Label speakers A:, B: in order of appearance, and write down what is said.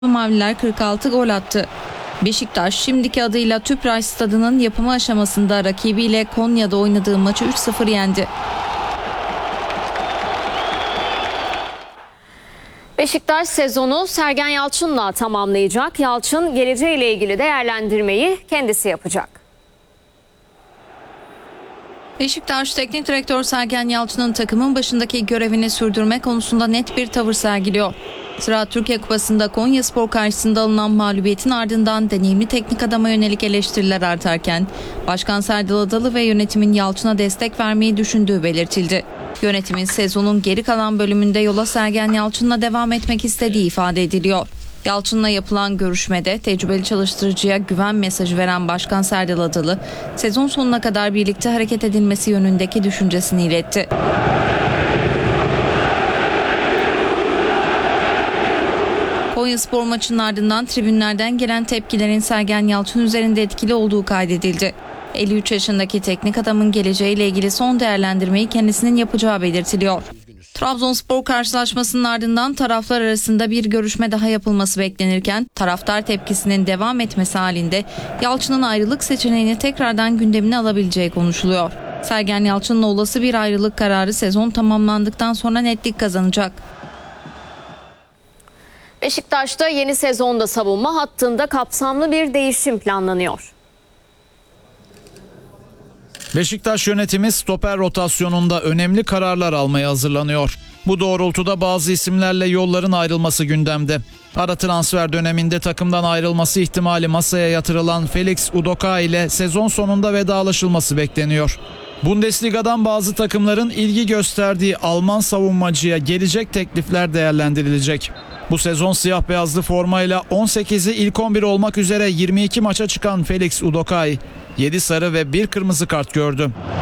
A: Maviler 46 gol attı. Beşiktaş şimdiki adıyla Tüpraş Stadı'nın yapımı aşamasında rakibiyle Konya'da oynadığı maçı 3-0 yendi.
B: Beşiktaş sezonu Sergen Yalçın'la tamamlayacak. Yalçın geleceğiyle ilgili değerlendirmeyi kendisi yapacak.
A: Beşiktaş Teknik Direktör Sergen Yalçın'ın takımın başındaki görevini sürdürme konusunda net bir tavır sergiliyor. Sıra Türkiye Kupası'nda Konyaspor karşısında alınan mağlubiyetin ardından deneyimli teknik adama yönelik eleştiriler artarken Başkan Serdal Adalı ve yönetimin Yalçın'a destek vermeyi düşündüğü belirtildi. Yönetimin sezonun geri kalan bölümünde yola Sergen Yalçın'la devam etmek istediği ifade ediliyor. Yalçın'la yapılan görüşmede tecrübeli çalıştırıcıya güven mesajı veren Başkan Serdal Adalı, sezon sonuna kadar birlikte hareket edilmesi yönündeki düşüncesini iletti. Konyaspor maçının ardından tribünlerden gelen tepkilerin Sergen Yalçın üzerinde etkili olduğu kaydedildi. 53 yaşındaki teknik adamın geleceğiyle ilgili son değerlendirmeyi kendisinin yapacağı belirtiliyor. Trabzonspor karşılaşmasının ardından taraflar arasında bir görüşme daha yapılması beklenirken taraftar tepkisinin devam etmesi halinde Yalçın'ın ayrılık seçeneğini tekrardan gündemine alabileceği konuşuluyor. Sergen Yalçın'la olası bir ayrılık kararı sezon tamamlandıktan sonra netlik kazanacak.
B: Beşiktaş'ta yeni sezonda savunma hattında kapsamlı bir değişim planlanıyor.
C: Beşiktaş yönetimi stoper rotasyonunda önemli kararlar almaya hazırlanıyor. Bu doğrultuda bazı isimlerle yolların ayrılması gündemde. Ara transfer döneminde takımdan ayrılması ihtimali masaya yatırılan Felix Udokai ile sezon sonunda vedalaşılması bekleniyor. Bundesliga'dan bazı takımların ilgi gösterdiği Alman savunmacıya gelecek teklifler değerlendirilecek. Bu sezon siyah beyazlı formayla 18'i ilk 11 olmak üzere 22 maça çıkan Felix Udokai 7 sarı ve 1 kırmızı kart gördü.